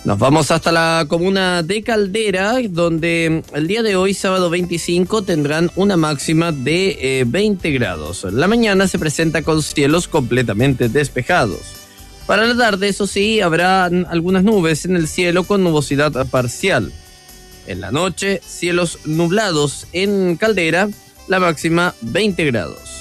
Nos vamos hasta la comuna de Caldera, donde el día de hoy, sábado 25, tendrán una máxima de 20 grados. La mañana se presenta con cielos completamente despejados. Para la tarde, eso sí, habrá algunas nubes en el cielo con nubosidad parcial. En la noche, cielos nublados en Caldera, la máxima 20 grados.